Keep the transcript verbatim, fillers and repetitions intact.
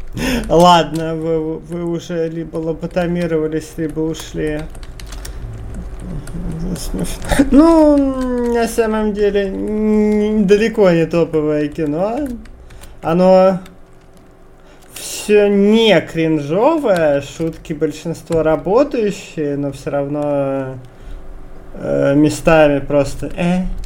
Ладно, вы, вы уже либо лоботомировались, либо ушли. Ну, на самом деле, н- далеко не топовое кино. Оно все не кринжовое, шутки большинство работающие, но все равно э, местами просто э,